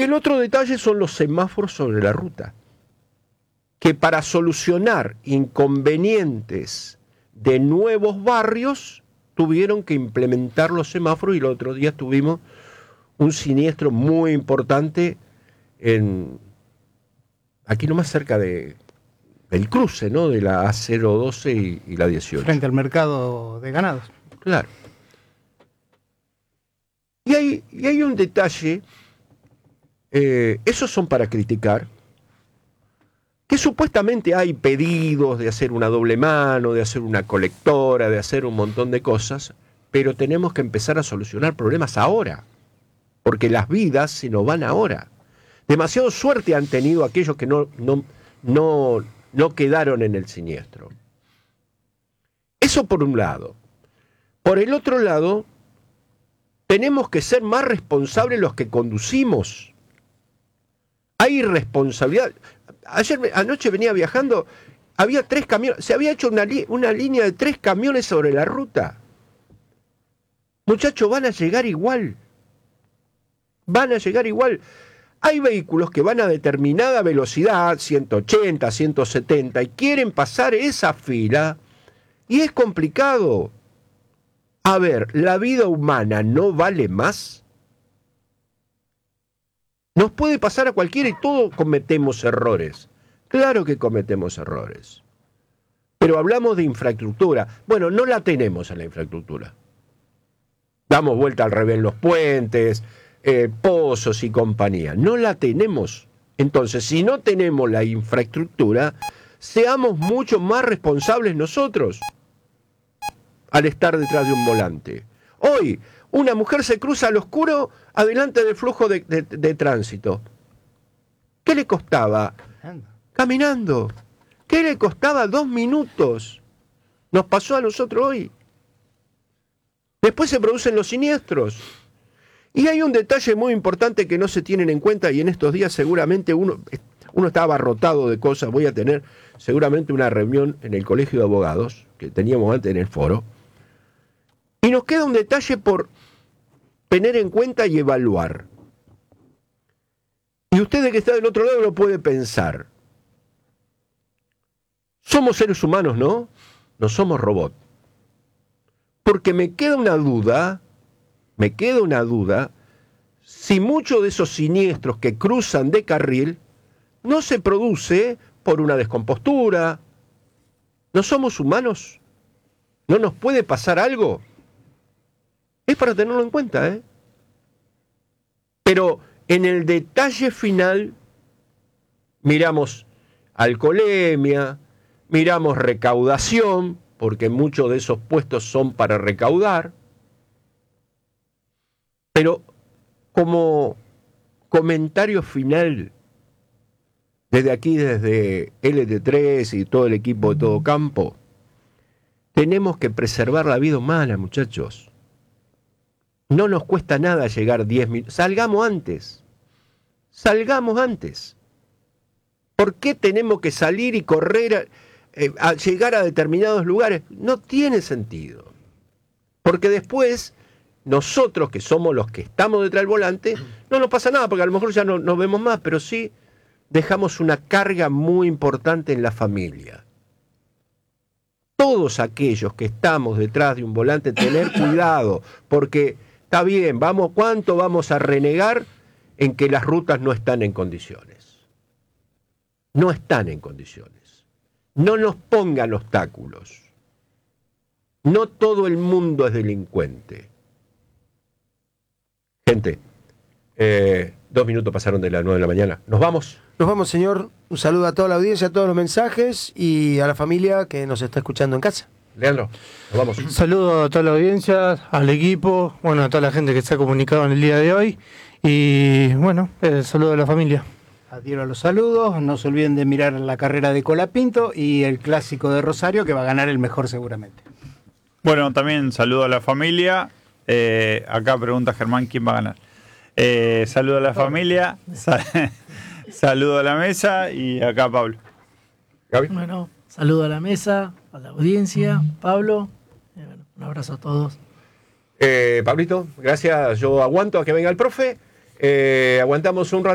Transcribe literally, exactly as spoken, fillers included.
el otro detalle son los semáforos sobre la ruta, que para solucionar inconvenientes de nuevos barrios tuvieron que implementar los semáforos, y el otro día tuvimos un siniestro muy importante en aquí nomás cerca de, del cruce, ¿no? De la A cero doce y, y la dieciocho. Frente al mercado de ganados. Claro. Y hay, y hay un detalle, eh, esos son para criticar, que supuestamente hay pedidos de hacer una doble mano, de hacer una colectora, de hacer un montón de cosas, pero tenemos que empezar a solucionar problemas ahora, porque las vidas se nos van ahora. Demasiado suerte han tenido aquellos que no, no, no, no quedaron en el siniestro. Eso por un lado. Por el otro lado, tenemos que ser más responsables los que conducimos. Hay irresponsabilidad. Ayer, anoche venía viajando, había tres camiones, se había hecho una, li, una línea de tres camiones sobre la ruta. Muchachos, van a llegar igual. Van a llegar igual. Hay vehículos que van a determinada velocidad, ciento ochenta, ciento setenta, y quieren pasar esa fila, y es complicado. A ver, ¿la vida humana no vale más? Nos puede pasar a cualquiera y todos cometemos errores. Claro que cometemos errores. Pero hablamos de infraestructura. Bueno, no la tenemos en la infraestructura. Damos vuelta al revés en los puentes, eh, pozos y compañía. No la tenemos. Entonces, si no tenemos la infraestructura, seamos mucho más responsables nosotros al estar detrás de un volante. Hoy, una mujer se cruza al oscuro adelante del flujo de, de, de tránsito. ¿Qué le costaba? Caminando. ¿Qué le costaba? Dos minutos. Nos pasó a nosotros hoy. Después se producen los siniestros. Y hay un detalle muy importante que no se tienen en cuenta, y en estos días seguramente uno, uno está abarrotado de cosas. Voy a tener seguramente una reunión en el Colegio de Abogados, que teníamos antes en el foro, y nos queda un detalle por tener en cuenta y evaluar. Y usted que está del otro lado lo puede pensar. Somos seres humanos, ¿no? No somos robots. Porque me queda una duda, me queda una duda, si muchos de esos siniestros que cruzan de carril no se produce por una descompostura. ¿No somos humanos? ¿No nos puede pasar algo? Es para tenerlo en cuenta, ¿eh? Pero en el detalle final miramos alcoholemia, miramos recaudación, porque muchos de esos puestos son para recaudar. Pero como comentario final, desde aquí, desde L T tres y todo el equipo de Todo Campo, tenemos que preservar la vida humana, muchachos. No nos cuesta nada llegar diez minutos. Salgamos antes. Salgamos antes. ¿Por qué tenemos que salir y correr a, eh, a llegar a determinados lugares? No tiene sentido. Porque después, nosotros que somos los que estamos detrás del volante, no nos pasa nada, porque a lo mejor ya no nos vemos más, pero sí dejamos una carga muy importante en la familia. Todos aquellos que estamos detrás de un volante, tener cuidado, porque está bien, vamos, ¿cuánto vamos a renegar en que las rutas no están en condiciones? No están en condiciones. No nos pongan obstáculos. No todo el mundo es delincuente. Gente, eh, dos minutos pasaron de las nueve de la mañana. ¿Nos vamos? Nos vamos, señor. Un saludo a toda la audiencia, a todos los mensajes y a la familia que nos está escuchando en casa. Leandro, nos vamos. Un saludo a toda la audiencia, al equipo, bueno, a toda la gente que se ha comunicado en el día de hoy. Y bueno, el saludo a la familia. Adhiero a los saludos. No se olviden de mirar la carrera de Colapinto y el clásico de Rosario, que va a ganar el mejor seguramente. Bueno, también saludo a la familia. Eh, acá pregunta Germán quién va a ganar. Eh, saludo a la familia. Sal- saludo a la mesa y acá Pablo. Gaby. Bueno, saludo a la mesa, a la audiencia, Pablo, eh, bueno, un abrazo a todos. Eh, Pablito, gracias. Yo aguanto a que venga el profe. Eh, aguantamos un rato.